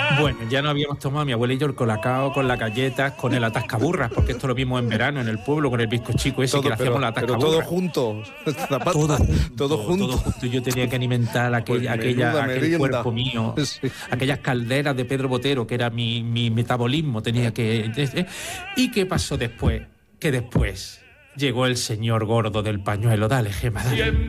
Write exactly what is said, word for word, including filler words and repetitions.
Bueno, ya no habíamos tomado mi abuela y yo el colacao con las galletas, con el atascaburras, porque esto lo vimos en verano en el pueblo con el bizcochico ese Todo, que le hacíamos pero, la pero atascaburra. todo junto. Zapata, Todo junto, todo junto. todo junto. Yo tenía que alimentar aquel, Pues aquella, menuda aquel merienda. cuerpo mío, Sí. aquellas calderas de Pedro Botero, que era mi, mi metabolismo, tenía que... ¿Y qué pasó después? Que después llegó el señor gordo del pañuelo. Dale, Gema, dale.